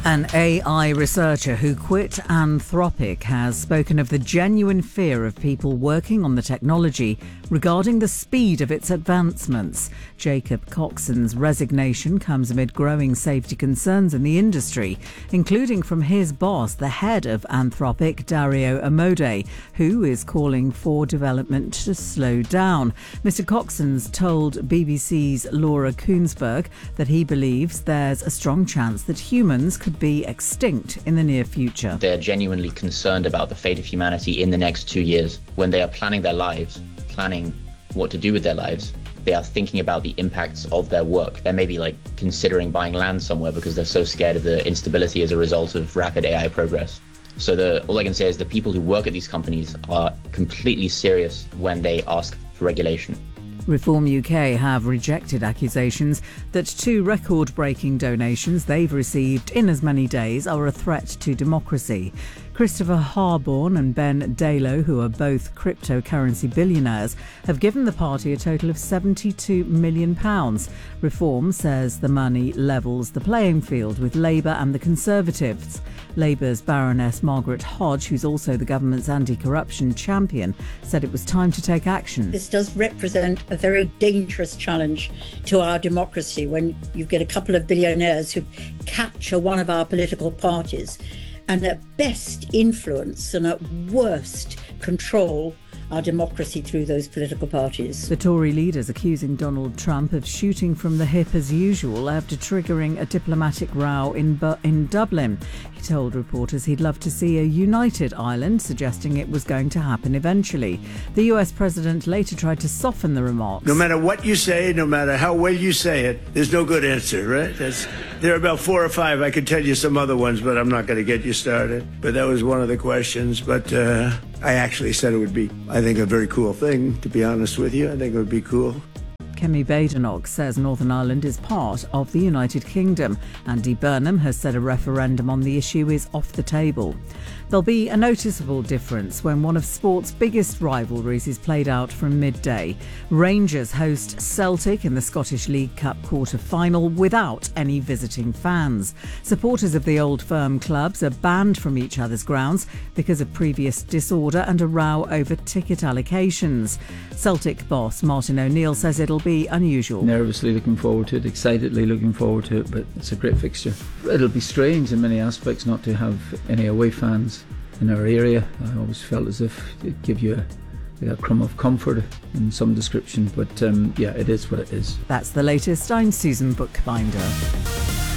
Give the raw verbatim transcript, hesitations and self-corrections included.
An A I researcher who quit Anthropic has spoken of the genuine fear of people working on the technology regarding the speed of its advancements. Jacob Coxon's resignation comes amid growing safety concerns in the industry, including from his boss, the head of Anthropic, Dario Amodei, who is calling for development to slow down. Mister Coxon's told B B C's Laura Kuenssberg that he believes there's a strong chance that humans could be extinct in the near future. They're genuinely concerned about the fate of humanity in the next two years. When they are planning their lives, planning what to do with their lives, they are thinking about the impacts of their work. They may be like considering buying land somewhere because they're so scared of the instability as a result of rapid A I progress. So the, all I can say is the people who work at these companies are completely serious when they ask for regulation. Reform U K have rejected accusations that two record-breaking donations they've received in as many days are a threat to democracy. Christopher Harborne and Ben Dalo, who are both cryptocurrency billionaires, have given the party a total of seventy-two million pounds. Reform says the money levels the playing field with Labour and the Conservatives. Labour's Baroness Margaret Hodge, who's also the government's anti-corruption champion, said it was time to take action. This does represent a very dangerous challenge to our democracy when you get a couple of billionaires who capture one of our political parties and at best influence and at worst control our democracy through those political parties. The Tory leader's accusing Donald Trump of shooting from the hip as usual after triggering a diplomatic row in, Bu- in Dublin. He told reporters he'd love to see a united Ireland, suggesting it was going to happen eventually. The U S president later tried to soften the remarks. No matter what you say, no matter how well you say it, there's no good answer, right? That's, there are about four or five. I could tell you some other ones, but I'm not going to get you started. But that was one of the questions. But uh, I actually said it would be, I think, a very cool thing, to be honest with you. I think it would be cool. Kemi Badenoch says Northern Ireland is part of the United Kingdom. Andy Burnham has said a referendum on the issue is off the table. There'll be a noticeable difference when one of sport's biggest rivalries is played out from midday. Rangers host Celtic in the Scottish League Cup quarter-final without any visiting fans. Supporters of the Old Firm clubs are banned from each other's grounds because of previous disorder and a row over ticket allocations. Celtic boss Martin O'Neill says it'll be unusual. Nervously looking forward to it, excitedly looking forward to it, but it's a great fixture. It'll be strange in many aspects not to have any away fans in our area. I always felt as if it'd give you a, a crumb of comfort in some description, but um, yeah, it is what it is. That's the latest. I'm Susan Bookbinder.